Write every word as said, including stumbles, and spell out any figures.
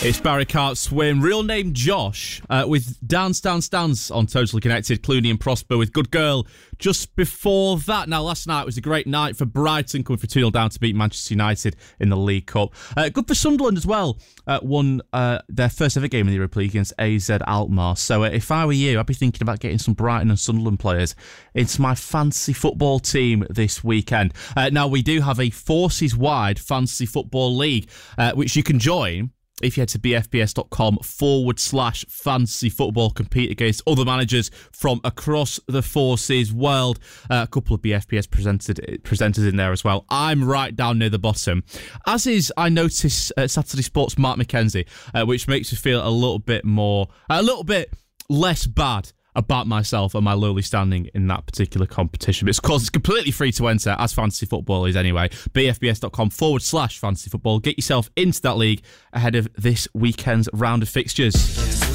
It's Barry Cart Swim, real name Josh, uh, with Dance Dance Dance on Totally Connected, Clooney and Prosper with Good Girl just before that. Now, last night was a great night for Brighton, coming for two nil down to beat Manchester United in the League Cup. Uh, good for Sunderland as well, uh, won uh, their first ever game in the Europa League against A Z Alkmaar. So uh, if I were you, I'd be thinking about getting some Brighton and Sunderland players into my fantasy football team this weekend. Uh, now, we do have a Forces-wide fantasy football league, uh, which you can join if you head to bfbs.com forward slash fantasy football, compete against other managers from across the Forces world. Uh, a couple of B F B S presented, presenters in there as well. I'm right down near the bottom. As is, I notice, uh, Saturday Sports' Mark McKenzie, uh, which makes me feel a little bit more, a little bit less bad about myself and my lowly standing in that particular competition. But of course, it's completely free to enter, as fantasy football is anyway. bfbs.com forward slash fantasy football. Get yourself into that league ahead of this weekend's round of fixtures.